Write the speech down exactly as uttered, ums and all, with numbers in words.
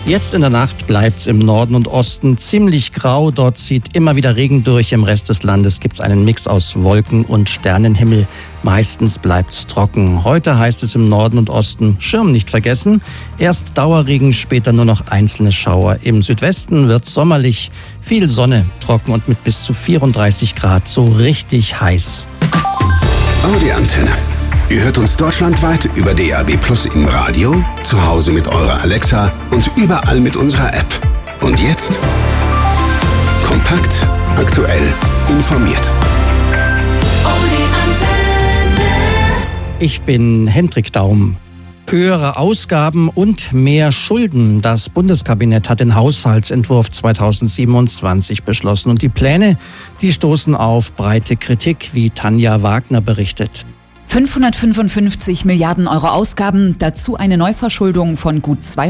Jetzt in der Nacht bleibt's im Norden und Osten ziemlich grau. Dort zieht immer wieder Regen durch. Im Rest des Landes gibt's einen Mix aus Wolken und Sternenhimmel. Meistens bleibt's trocken. Heute heißt es im Norden und Osten Schirm nicht vergessen. Erst Dauerregen, später nur noch einzelne Schauer. Im Südwesten wird's sommerlich, viel Sonne, trocken und mit bis zu vierunddreißig Grad so richtig heiß. Audi Antenne. Ihr hört uns deutschlandweit über D A B Plus im Radio, zu Hause mit eurer Alexa und überall mit unserer App. Und jetzt kompakt, aktuell, informiert. Ich bin Hendrik Daum. Höhere Ausgaben und mehr Schulden. Das Bundeskabinett hat den Haushaltsentwurf zweitausendsiebenundzwanzig beschlossen. Und die Pläne, die stoßen auf breite Kritik, wie Tanja Wagner berichtet. fünfhundertfünfundfünfzig Milliarden Euro Ausgaben, dazu eine Neuverschuldung von gut zwei